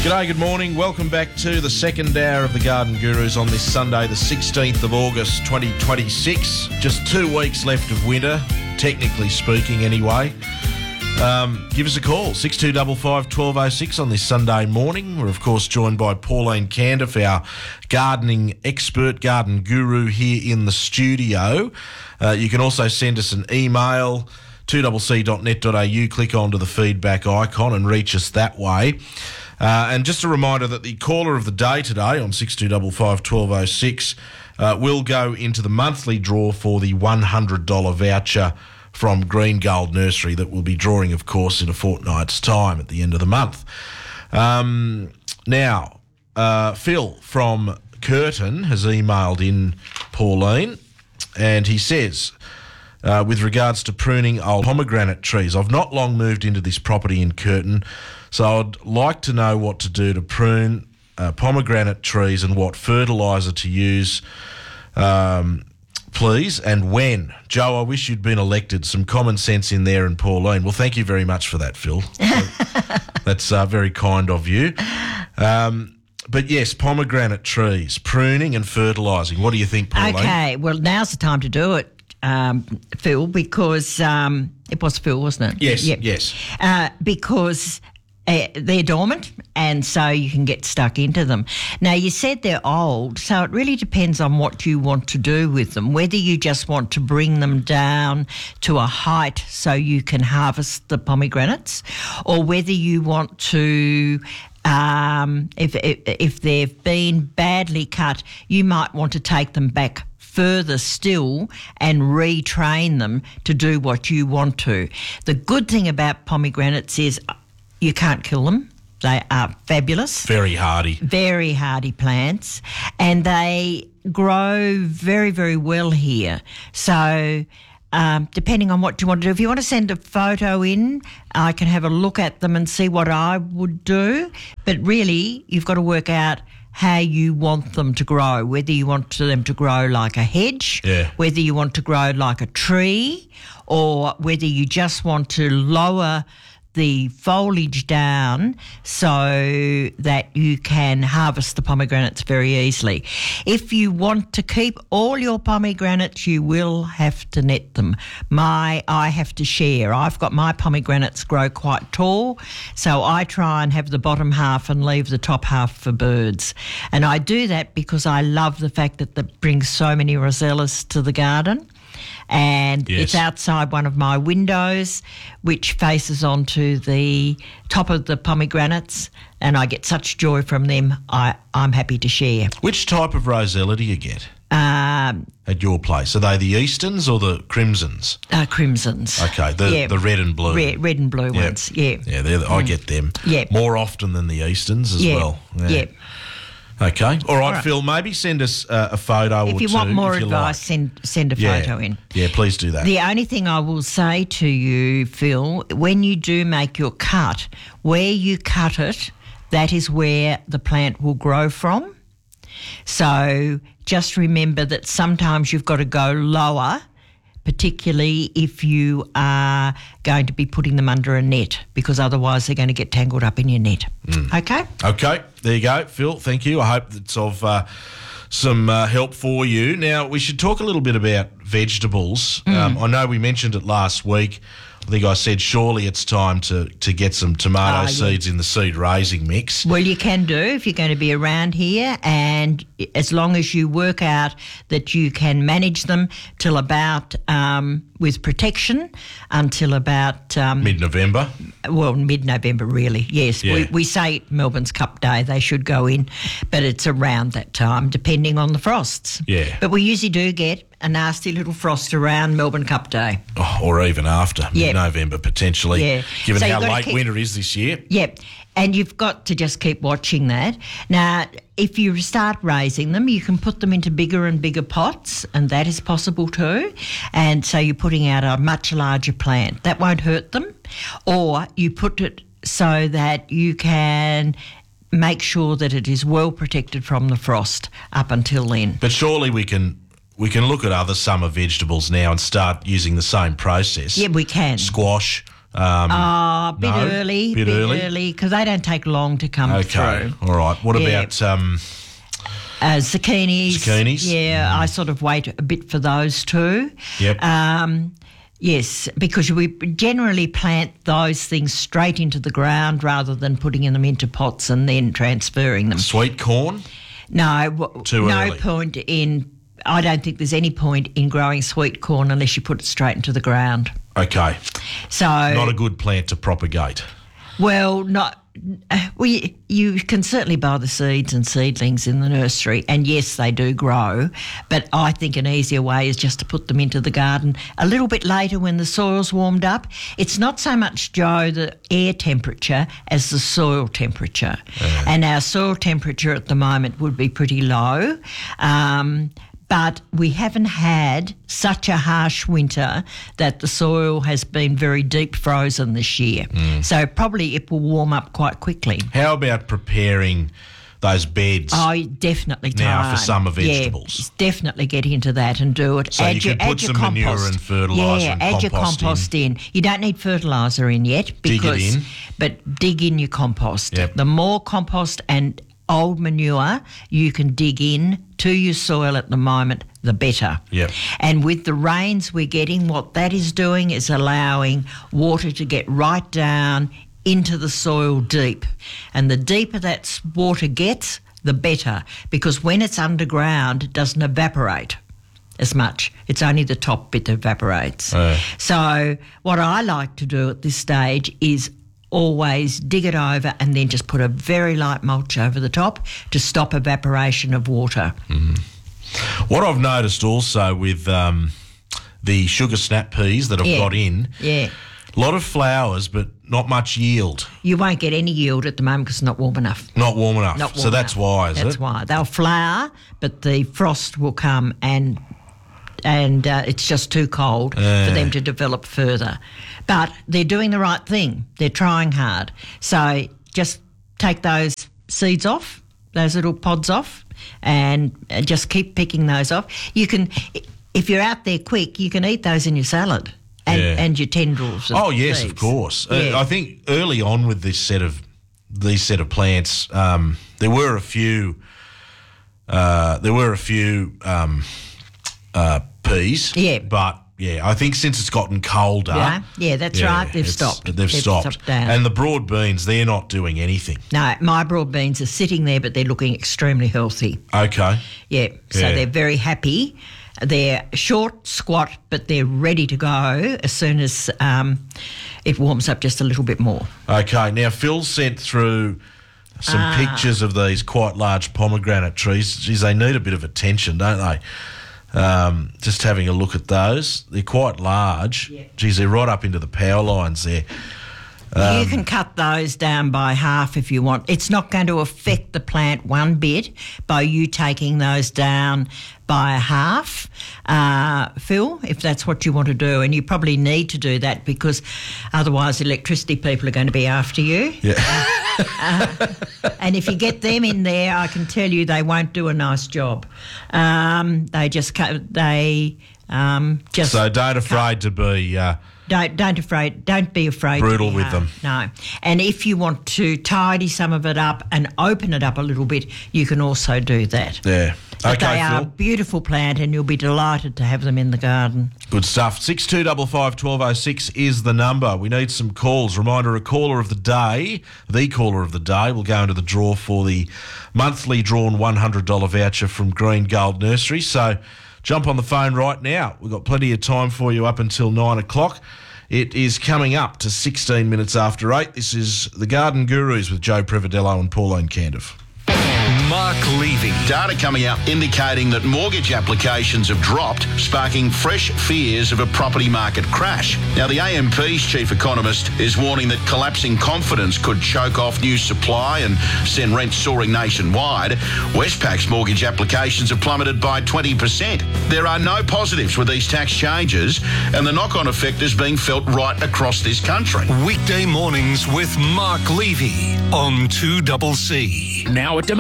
G'day, good morning. Welcome back to the second hour of the Garden Gurus on this Sunday, the 16th of August 2026. Just 2 weeks left of winter, technically speaking anyway. Give us a call, 6255 1206 on this Sunday morning. We're, of course, joined by Pauline Candiff, our gardening expert, garden guru here in the studio. You can also send us an email, 2cc.net.au, click onto the feedback icon and reach us that way. And just a reminder that the caller of the day today on 6255 1206 will go into the monthly draw for the $100 voucher from Green Gold Nursery that we'll be drawing, of course, in a fortnight's time at the end of the month. Now, Phil from Curtin has emailed in Pauline, and he says, with regards to pruning old pomegranate trees, I've not long moved into this property in Curtin, so I'd like to know what to do to prune pomegranate trees and what fertiliser to use, please, and when. Joe, I wish you'd been elected. Some common sense in there, and Pauline. Well, thank you very much for that, Phil. That's very kind of you. But yes, pomegranate trees, pruning and fertilising. What do you think, Pauline? Okay, well, now's the time to do it, Phil, because it was Phil, wasn't it? Yes, yep. yes. Because they're dormant, and so you can get stuck into them. Now, you said they're old, so it really depends on what you want to do with them, whether you just want to bring them down to a height so you can harvest the pomegranates, or whether you want to... if they've been badly cut, you might want to take them back further still and retrain them to do what you want to. The good thing about pomegranates is you can't kill them. They are fabulous. Very hardy. Very hardy plants, and they grow very, very well here. So... depending on what you want to do. If you want to send a photo in, I can have a look at them and see what I would do. But really, you've got to work out how you want them to grow, whether you want them to grow like a hedge, whether you want to grow like a tree, or whether you just want to lower the foliage down so that you can harvest the pomegranates very easily. If you want to keep all your pomegranates, you will have to net them. I have to share. I've got my pomegranates grow quite tall, so I try and have the bottom half and leave the top half for birds. And I do that because I love the fact that that brings so many rosellas to the garden. And it's outside one of my windows, which faces onto the top of the pomegranates, and I get such joy from them. I'm happy to share. Which type of rosella do you get at your place? Are they the Easterns or the Crimsons? Crimsons. Okay, the red and blue. Red and blue ones, yeah. Yeah, I get them more often than the Easterns as well. Yeah. Okay. All right, Phil, maybe send us a photo or two. If you want more advice, send a photo in. Yeah, please do that. The only thing I will say to you, Phil, when you do make your cut, where you cut it, that is where the plant will grow from. So just remember that sometimes you've got to go lower, particularly if you are going to be putting them under a net, because otherwise they're going to get tangled up in your net. Okay? Okay, there you go, Phil. Thank you. I hope it's of some help for you. Now, we should talk a little bit about vegetables. I know we mentioned it last week. I think I said surely it's time to get some tomato seeds in the seed raising mix. Well, you can do if you're going to be around here, and as long as you work out that you can manage them till about, with protection, until about... mid-November? Well, mid-November really, yes. Yeah. We say Melbourne's Cup Day, they should go in, but it's around that time, depending on the frosts. Yeah. But we usually do get a nasty little frost around Melbourne Cup Day. Oh, or even after, mid-November potentially, given how late winter is this year. Yep, and you've got to just keep watching that. Now, if you start raising them, you can put them into bigger and bigger pots, and that is possible too. And so you're putting out a much larger plant. That won't hurt them. Or you put it so that you can make sure that it is well protected from the frost up until then. But surely we can look at other summer vegetables now and start using the same process. Yeah, we can. Squash, Bit no? early, Bit early, because they don't take long to come Okay, through. all right. What about Zucchinis? Zucchinis? Yeah, I sort of wait a bit for those too. Yep. Yes, because we generally plant those things straight into the ground rather than putting them into pots and then transferring them. Sweet corn? No early. point in. I don't think there's any point in growing sweet corn unless you put it straight into the ground. Okay. So Not a good plant to propagate. Well, you can certainly buy the seeds and seedlings in the nursery, and yes, they do grow, but I think an easier way is just to put them into the garden a little bit later when the soil's warmed up. It's not so much, Joe, the air temperature as the soil temperature. And our soil temperature at the moment would be pretty low. But we haven't had such a harsh winter that the soil has been very deep frozen this year. So probably it will warm up quite quickly. How about preparing those beds Definitely now time. for summer vegetables? Yeah, definitely get into that and do it. So you can put some manure and fertiliser and add your compost in. You don't need fertiliser in yet. Dig it in. But dig in your compost. Yep. The more compost and old manure you can dig in to your soil at the moment, the better. Yep. And with the rains we're getting, what that is doing is allowing water to get right down into the soil deep. And the deeper that water gets, the better, because when it's underground, it doesn't evaporate as much. It's only the top bit that evaporates. So what I like to do at this stage is always dig it over and then just put a very light mulch over the top to stop evaporation of water. What I've noticed also with the sugar snap peas that I've got in, a lot of flowers but not much yield. You won't get any yield at the moment because it's not warm enough. Not warm enough. So that's why, is it? That's why. They'll flower, but the frost will come and it's just too cold for them to develop further. But they're doing the right thing. They're trying hard. So just take those seeds off, those little pods off, and just keep picking those off. You can, if you're out there quick, you can eat those in your salad and your tendrils. Oh yes, seeds. of course. Yeah. I think early on with these set of plants, there were a few peas. Yeah. But I think since it's gotten colder, that's right. They've stopped. They've stopped. Down. And the broad beans, they're not doing anything. No, my broad beans are sitting there, but they're looking extremely healthy. Okay. Yeah, so they're very happy. They're short, squat, but they're ready to go as soon as it warms up just a little bit more. Okay. Now, Phil sent through some pictures of these quite large pomegranate trees. Geez, they need a bit of attention, don't they? Just having a look at those. They're quite large. Yeah. Geez, they're right up into the power lines there. You can cut those down by half if you want. It's not going to affect the plant one bit by you taking those down by a half, Phil, if that's what you want to do. And you probably need to do that because otherwise electricity people are going to be after you. Yeah. And if you get them in there, I can tell you they won't do a nice job. They just... So don't afraid to be... Don't be afraid brutal to be with hard. them. No. And if you want to tidy some of it up and open it up a little bit, you can also do that. Yeah. But Okay, they are a Phil. beautiful plant and you'll be delighted to have them in the garden. Good stuff. 6255 1206 is the number. We need some calls. Reminder, the caller of the day will go into the draw for the monthly drawn $100 voucher from Green Gold Nursery. So jump on the phone right now. We've got plenty of time for you up until 9 o'clock. It is coming up to 16 minutes after 8. This is the Garden Gurus with Joe Prevadello and Pauline Candiff. Mark Levy. Data coming out indicating that mortgage applications have dropped, sparking fresh fears of a property market crash. Now, the AMP's chief economist is warning that collapsing confidence could choke off new supply and send rents soaring nationwide. Westpac's mortgage applications have plummeted by 20%. There are no positives with these tax changes, and the knock-on effect is being felt right across this country. Weekday mornings with Mark Levy on 2CC. Now at Domain, get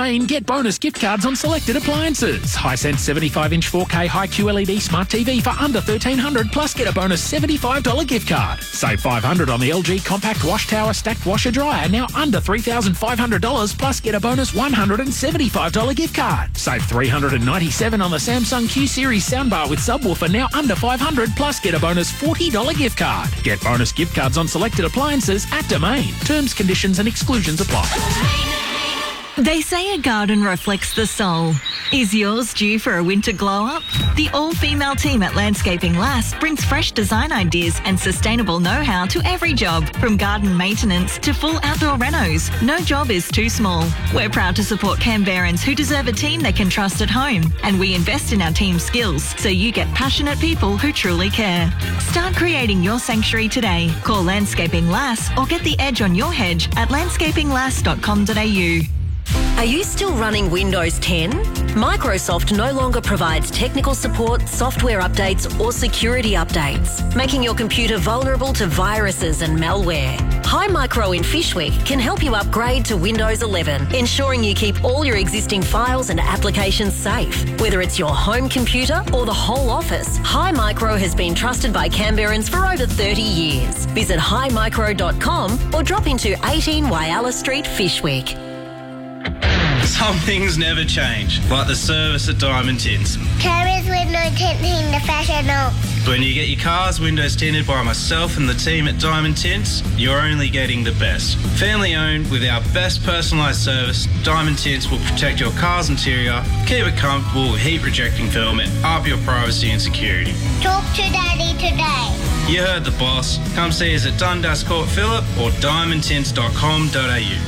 get bonus gift cards on selected appliances. Hisense 75-inch 4K high QLED smart TV for under $1,300, plus get a bonus $75 gift card. Save $500 on the LG compact wash tower stacked washer dryer, now under $3,500, plus get a bonus $175 gift card. Save $397 on the Samsung Q Series soundbar with subwoofer, now under $500, plus get a bonus $40 gift card. Get bonus gift cards on selected appliances at Domain. Terms, conditions and exclusions apply. They say a garden reflects the soul. Is yours due for a winter glow-up? The all-female team at Landscaping Lass brings fresh design ideas and sustainable know-how to every job, from garden maintenance to full outdoor renos. No job is too small. We're proud to support Canberrans who deserve a team they can trust at home, and we invest in our team's skills so you get passionate people who truly care. Start creating your sanctuary today. Call Landscaping Lass or get the edge on your hedge at landscapinglass.com.au. Are you still running Windows 10? Microsoft no longer provides technical support, software updates or security updates, making your computer vulnerable to viruses and malware. Hi Micro in Fishwick can help you upgrade to Windows 11, ensuring you keep all your existing files and applications safe. Whether it's your home computer or the whole office, Hi Micro has been trusted by Canberrans for over 30 years. Visit himicro.com or drop into 18 Whyalla Street, Fishwick. Some things never change, like the service at Diamond Tints. Carers Windows tinting the professional. When you get your cars windows tinted by myself and the team at Diamond Tints, you're only getting the best. Family owned, with our best personalised service, Diamond Tints will protect your car's interior, keep it comfortable with heat rejecting film, and up your privacy and security. Talk to Daddy today. You heard the boss. Come see us at Dundas Court Phillip or diamondtints.com.au.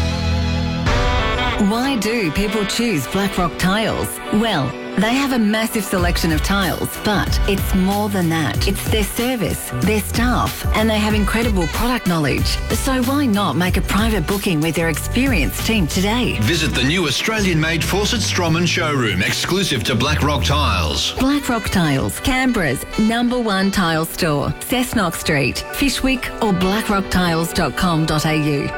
Why do people choose Blackrock Tiles? Well, they have a massive selection of tiles, but it's more than that. It's their service, their staff, and they have incredible product knowledge. So why not make a private booking with their experienced team today? Visit the new Australian-made Fawcett Stroman showroom, exclusive to Blackrock Tiles. Blackrock Tiles, Canberra's #1 tile store. Cessnock Street, Fishwick or blackrocktiles.com.au.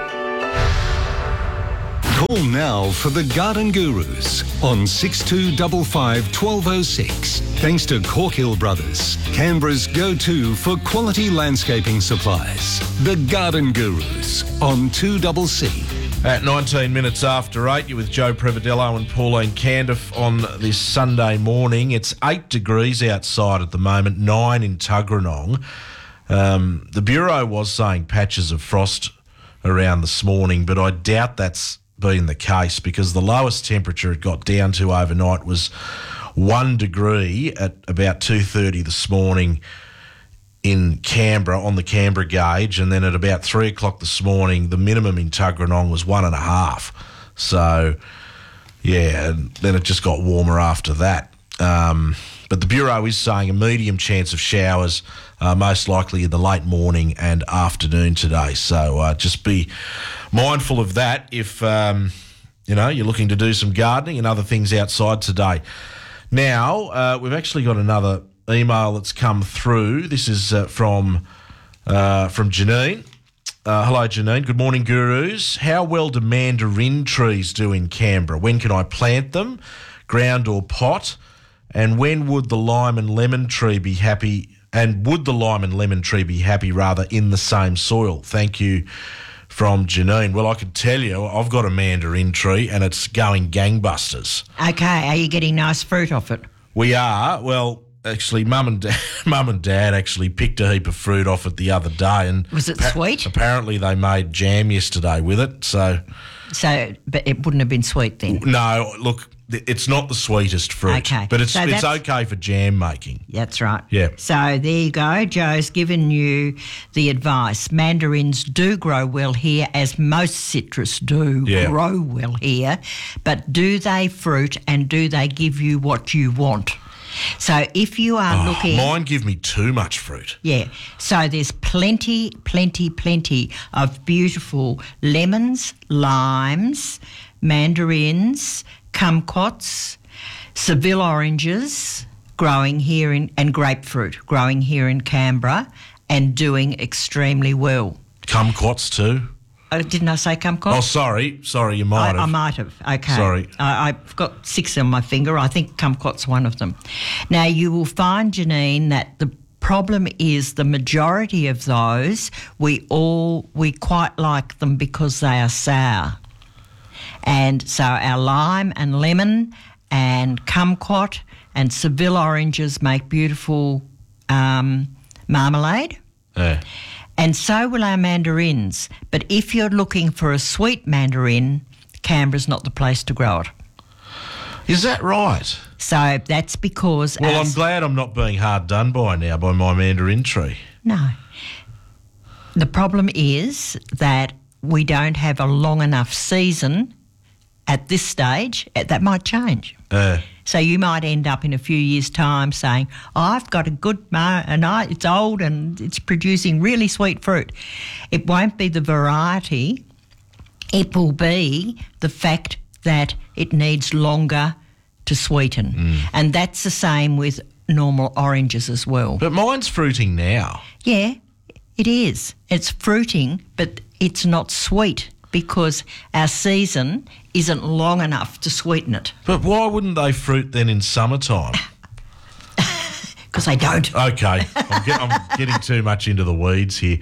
Call now for the Garden Gurus on 6255 1206. Thanks to Corkhill Brothers, Canberra's go-to for quality landscaping supplies. The Garden Gurus on 2CC. At 19 minutes after 8, you're with Joe Prevedello and Pauline Candiff on this Sunday morning. It's 8 degrees outside at the moment, 9 in Tuggeranong. The Bureau was saying patches of frost around this morning, but I doubt that's been the case, because the lowest temperature it got down to overnight was 1 degree at about 2:30 this morning in Canberra on the Canberra gauge, and then at about 3 o'clock this morning the minimum in Tuggeranong was 1.5. So yeah, and then it just got warmer after that. But the Bureau is saying a medium chance of showers, most likely in the late morning and afternoon today. So just be mindful of that if, you're looking to do some gardening and other things outside today. Now, we've actually got another email that's come through. This is from Janine. Hello, Janine. Good morning, Gurus. How well do mandarin trees do in Canberra? When can I plant them, ground or pot? And when would the lime and lemon tree be happy? And would the lime and lemon tree be happy rather in the same soil? Thank you, from Janine. Well, I could tell you, I've got a mandarin tree and it's going gangbusters. Okay, are you getting nice fruit off it? We are. Well, actually, Mum and Dad actually picked a heap of fruit off it the other day, and was it sweet? Apparently, they made jam yesterday with it. So, but it wouldn't have been sweet then. No, look. It's not the sweetest fruit, okay. But it's okay for jam making. That's right. Yeah. So there you go. Joe's given you the advice. Mandarins do grow well here, as most citrus do grow well here. But do they fruit and do they give you what you want? So if you are looking... Mine give me too much fruit. Yeah. So there's plenty of beautiful lemons, limes, mandarins, kumquats, Seville oranges growing here and grapefruit growing here in Canberra and doing extremely well. Kumquats too? Didn't I say kumquat? Oh, sorry, you might have. I might have. Okay. Sorry. I've got 6 on my finger. I think kumquat's one of them. Now, you will find, Janine, that the problem is the majority of those, we quite like them because they are sour. And so our lime and lemon and kumquat and Seville oranges make beautiful marmalade. Yeah. And so will our mandarins. But if you're looking for a sweet mandarin, Canberra's not the place to grow it. Is that right? So that's because... Well, I'm glad I'm not being hard done by now by my mandarin tree. No. The problem is that we don't have a long enough season at this stage. That might change. So you might end up in a few years' time saying, I've got a good and it's old and it's producing really sweet fruit. It won't be the variety. It will be the fact that it needs longer to sweeten. And that's the same with normal oranges as well. But mine's fruiting now. Yeah, it is. It's fruiting, but it's not sweet because our season isn't long enough to sweeten it. But why wouldn't they fruit then in summertime? Because they don't. Okay. I'm getting too much into the weeds here.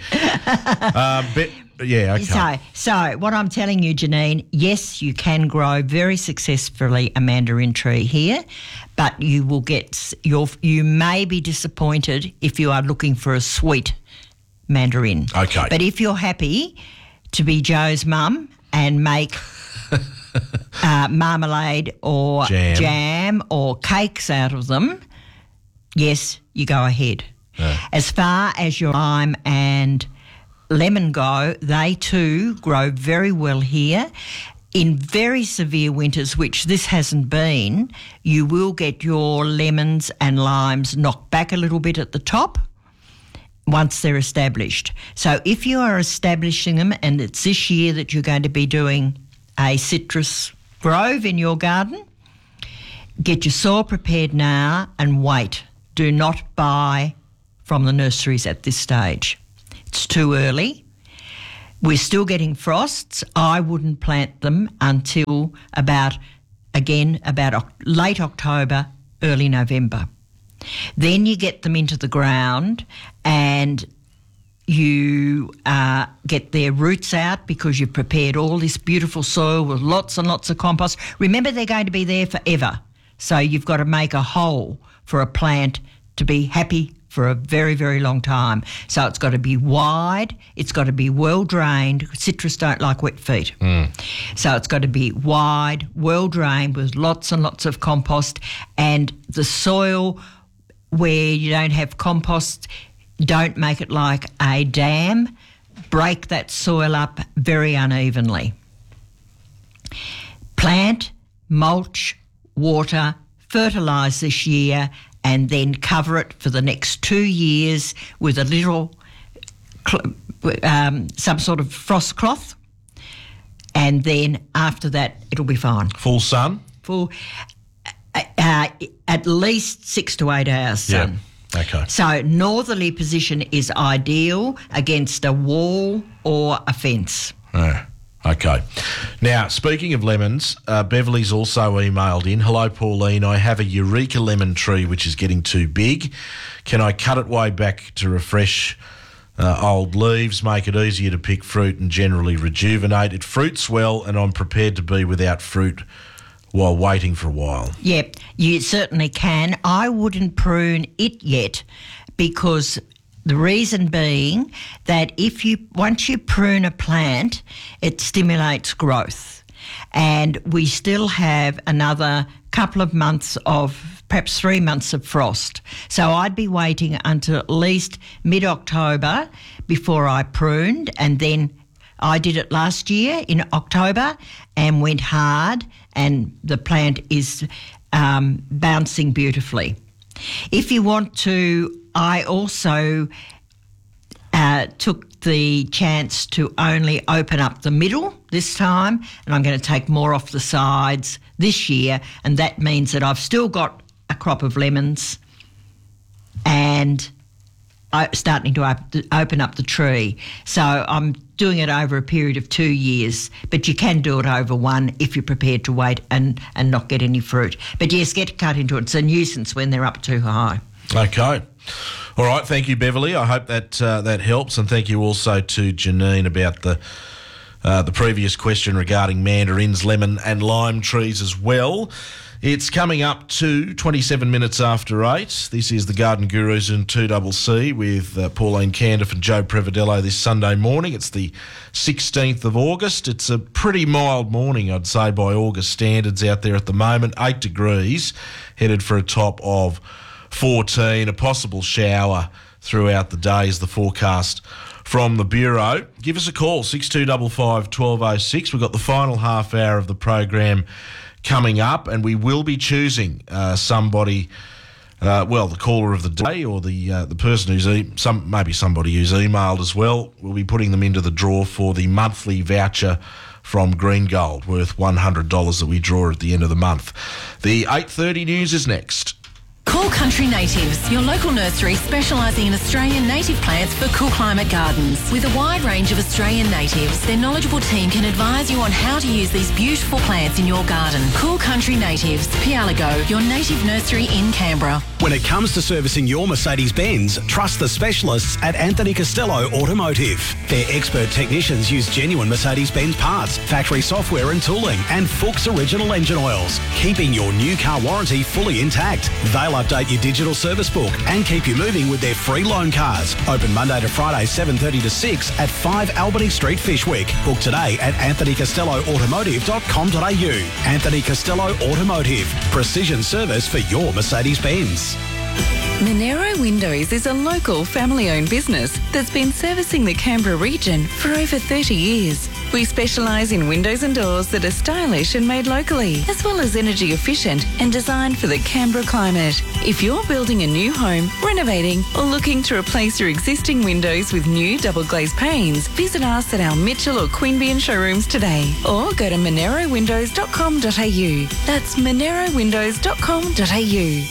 Yeah, okay. So what I'm telling you, Janine, yes, you can grow very successfully a mandarin tree here, but you will you may be disappointed if you are looking for a sweet mandarin. Okay. But if you're happy to be Joe's mum and make marmalade or jam or cakes out of them, yes, you go ahead. As far as your lime and lemon go, they too grow very well here. In very severe winters, which this hasn't been, you will get your lemons and limes knocked back a little bit at the top once they're established. So if you are establishing them and it's this year that you're going to be doing a citrus grove in your garden, get your soil prepared now and wait. Do not buy from the nurseries at this stage. It's too early. We're still getting frosts. I wouldn't plant them until about late October, early November. Then you get them into the ground and you get their roots out because you've prepared all this beautiful soil with lots and lots of compost. Remember, they're going to be there forever. So you've got to make a hole for a plant to be happy for a very, very long time. So it's got to be wide, it's got to be well drained. Citrus don't like wet feet. So it's got to be wide, well drained with lots and lots of compost, and the soil where you don't have compost, don't make it like a dam. Break that soil up very unevenly. Plant, mulch, water, fertilise this year, and then cover it for the next 2 years with a little, some sort of frost cloth, and then after that it'll be fine. Full sun? Full, at least 6 to 8 hours sun. Yeah. Okay. So northerly position is ideal against a wall or a fence. Yeah. Okay. Now, speaking of lemons, Beverly's also emailed in. Hello, Pauline. I have a Eureka lemon tree which is getting too big. Can I cut it way back to refresh old leaves, make it easier to pick fruit and generally rejuvenate? It fruits well and I'm prepared to be without fruit while waiting for a while. Yep, you certainly can. I wouldn't prune it yet because... the reason being that once you prune a plant, it stimulates growth. And we still have another couple of months perhaps 3 months of frost. So I'd be waiting until at least mid-October before I pruned, and then I did it last year in October and went hard, and the plant is bouncing beautifully. If you want to, I also took the chance to only open up the middle this time, and I'm going to take more off the sides this year, and that means that I've still got a crop of lemons and starting to open up the tree. So I'm doing it over a period of 2 years, but you can do it over one if you're prepared to wait and not get any fruit. But yes, get cut into it. It's a nuisance when they're up too high. Okay. All right. Thank you, Beverly. I hope that that helps, and thank you also to Janine about the previous question regarding mandarins, lemon and lime trees as well. It's coming up to 27 minutes after 8. This is the Garden Gurus in 2CC with Pauline Candiffe and Joe Prevedello this Sunday morning. It's the 16th of August. It's a pretty mild morning, I'd say, by August standards out there at the moment. 8 degrees, headed for a top of 14. A possible shower throughout the day is the forecast from the Bureau. Give us a call, 6255 1206. We've got the final half hour of the program coming up, and we will be choosing somebody, the caller of the day, or the person who's maybe somebody who's emailed as well. We'll be putting them into the draw for the monthly voucher from Green Gold, worth $100 that we draw at the end of the month. The 8:30 news is next. Call Country Natives, your local nursery specialising in Australian native plants for cool climate gardens. With a wide range of Australian natives, their knowledgeable team can advise you on how to use these beautiful plants in your garden. Call Country Natives, Pialago, your native nursery in Canberra. When it comes to servicing your Mercedes-Benz, trust the specialists at Anthony Costello Automotive. Their expert technicians use genuine Mercedes-Benz parts, factory software and tooling, and Fuchs original engine oils, keeping your new car warranty fully intact. They'll update your digital service book and keep you moving with their free loan cars. Open Monday to Friday, 7:30 to 6 at 5 Albany Street, Fishwick. Book today at anthonycostelloautomotive.com.au. Anthony Costello Automotive. Precision service for your Mercedes-Benz. Monero Windows is a local family-owned business that's been servicing the Canberra region for over 30 years. We specialise in windows and doors that are stylish and made locally, as well as energy efficient and designed for the Canberra climate. If you're building a new home, renovating, or looking to replace your existing windows with new double-glazed panes, visit us at our Mitchell or Queanbeyan showrooms today, or go to monerowindows.com.au. That's monerowindows.com.au.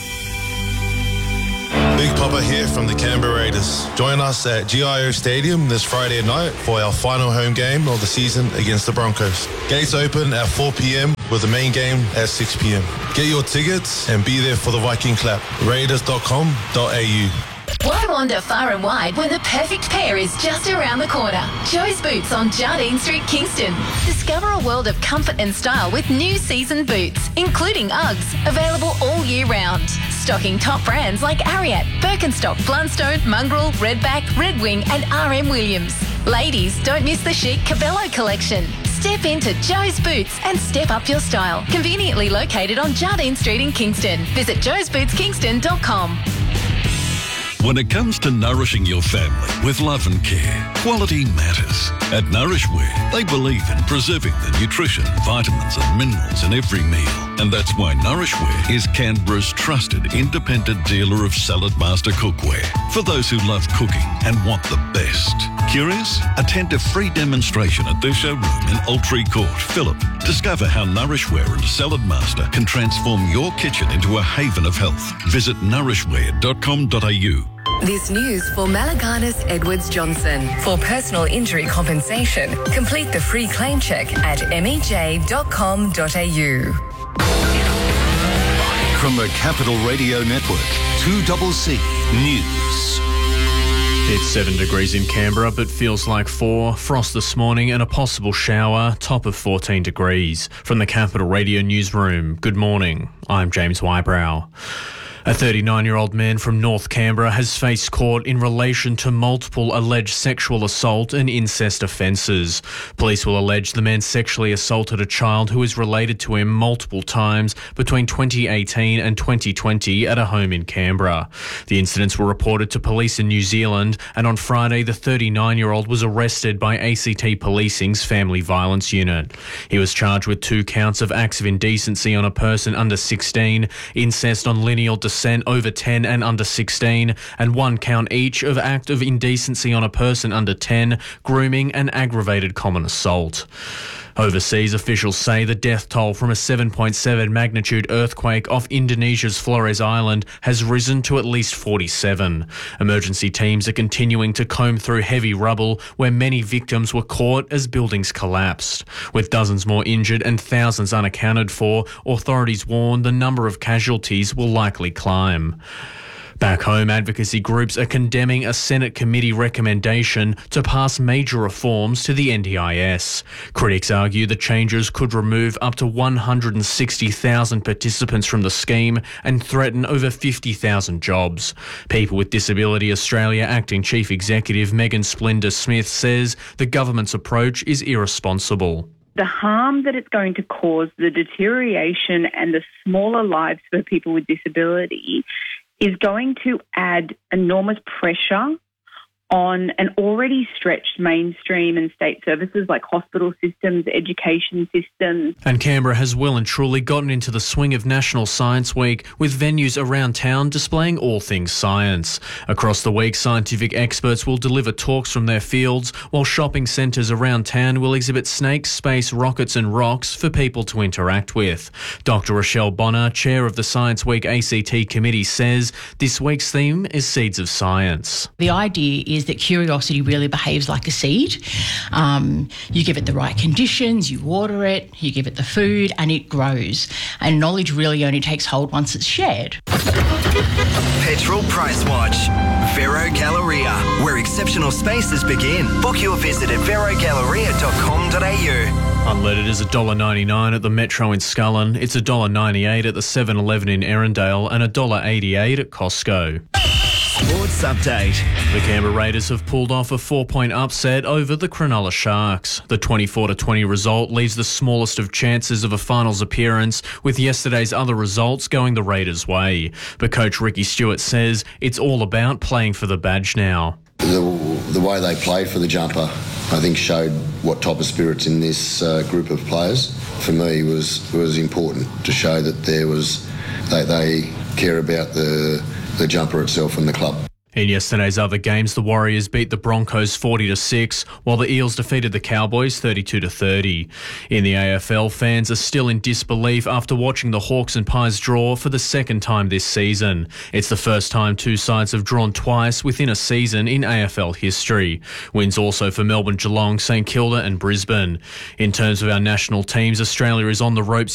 Big Papa here from the Canberra Raiders. Join us at GIO Stadium this Friday night for our final home game of the season against the Broncos. Gates open at 4 p.m. with the main game at 6 p.m. Get your tickets and be there for the Viking clap. Raiders.com.au. Why wander far and wide when the perfect pair is just around the corner? Joe's Boots on Jardine Street, Kingston. Discover a world of comfort and style with new season boots, including Uggs, available all year round. Stocking top brands like Ariat, Birkenstock, Blundstone, Mongrel, Redback, Red Wing and RM Williams. Ladies, don't miss the chic Cabello collection. Step into Joe's Boots and step up your style. Conveniently located on Jardine Street in Kingston. Visit joesbootskingston.com. When it comes to nourishing your family with love and care, quality matters. At Nourishware, they believe in preserving the nutrition, vitamins and minerals in every meal. And that's why Nourishware is Canberra's trusted independent dealer of Salad Master cookware for those who love cooking and want the best. Curious? Attend a free demonstration at their showroom in Altree Court, Phillip. Discover how Nourishware and Salad Master can transform your kitchen into a haven of health. Visit nourishware.com.au. This news for Malaganas Edwards Johnson. For personal injury compensation, complete the free claim check at mej.com.au. From the Capital Radio Network, 2CC News. It's 7 degrees in Canberra, but feels like 4. Frost this morning and a possible shower, top of 14 degrees. From the Capital Radio Newsroom, good morning. I'm James Wybrow. A 39-year-old man from North Canberra has faced court in relation to multiple alleged sexual assault and incest offences. Police will allege the man sexually assaulted a child who is related to him multiple times between 2018 and 2020 at a home in Canberra. The incidents were reported to police in New Zealand, and on Friday the 39-year-old was arrested by ACT Policing's Family Violence Unit. He was charged with 2 counts of acts of indecency on a person under 16, incest on lineal descent over 10 and under 16, and 1 count each of act of indecency on a person under 10, grooming and aggravated common assault. Overseas officials say the death toll from a 7.7 magnitude earthquake off Indonesia's Flores Island has risen to at least 47. Emergency teams are continuing to comb through heavy rubble where many victims were caught as buildings collapsed. With dozens more injured and thousands unaccounted for, authorities warn the number of casualties will likely climb. Back home, advocacy groups are condemning a Senate committee recommendation to pass major reforms to the NDIS. Critics argue the changes could remove up to 160,000 participants from the scheme and threaten over 50,000 jobs. People with Disability Australia Acting Chief Executive Megan Splinder-Smith says the government's approach is irresponsible. The harm that it's going to cause, the deterioration and the smaller lives for people with disability is going to add enormous pressure on an already stretched mainstream and state services like hospital systems, education systems. And Canberra has well and truly gotten into the swing of National Science Week, with venues around town displaying all things science. Across the week, scientific experts will deliver talks from their fields, while shopping centres around town will exhibit snakes, space, rockets and rocks for people to interact with. Dr. Rochelle Bonner, chair of the Science Week ACT committee, says this week's theme is Seeds of Science. The idea is that curiosity really behaves like a seed. You give it the right conditions, you water it, you give it the food, and it grows. And knowledge really only takes hold once it's shared. Petrol Price Watch. Vero Galleria, where exceptional spaces begin. Book your visit at verogalleria.com.au. Unleaded is $1.99 at the Metro in Scullin. It's $1.98 at the 7-Eleven in Erindale and $1.88 at Costco. Sports Update. The Canberra Raiders have pulled off a 4-point upset over the Cronulla Sharks. The 24-20 result leaves the smallest of chances of a finals appearance, with yesterday's other results going the Raiders' way. But coach Ricky Stewart says it's all about playing for the badge now. The way they played for the jumper, I think, showed what type of spirit's in this group of players. For me, was important to show that they care about the jumper itself and the club. In yesterday's other games, the Warriors beat the Broncos 40-6, while the Eels defeated the Cowboys 32-30. In the AFL, fans are still in disbelief after watching the Hawks and Pies draw for the second time this season. It's the first time two sides have drawn twice within a season in AFL history. Wins also for Melbourne, Geelong, St Kilda and Brisbane. In terms of our national teams, Australia is on the ropes